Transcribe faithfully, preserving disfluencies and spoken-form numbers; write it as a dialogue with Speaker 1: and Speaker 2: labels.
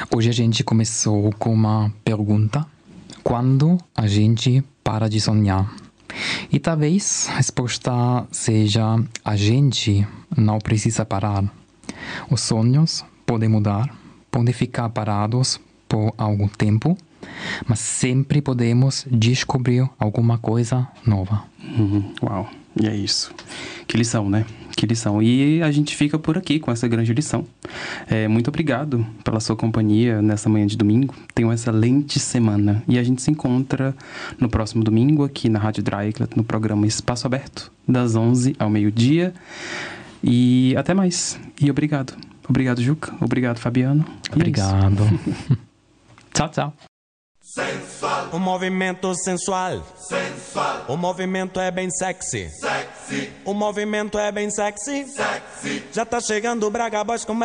Speaker 1: Hoje a gente começou com uma pergunta: quando a gente para de sonhar? E talvez a resposta seja: a gente não precisa parar. Os sonhos podem mudar, podem ficar parados por algum tempo, mas sempre podemos descobrir alguma coisa nova.
Speaker 2: Uhum. Uau, e é isso. Que lição, né? Que lição. E a gente fica por aqui com essa grande lição. É, muito obrigado pela sua companhia nessa manhã de domingo. Tenha uma excelente semana. E a gente se encontra no próximo domingo aqui na Rádio Dreieckland, no programa Espaço Aberto, das onze ao meio-dia. E até mais. E obrigado. Obrigado, Juca. Obrigado, Fabiano.
Speaker 1: Obrigado. Tchau, tchau.
Speaker 3: Sensual. O movimento sensual. Sensual. O movimento é bem sexy. Sexy. O movimento é bem sexy. Sexy. Já tá chegando o Braga Boys com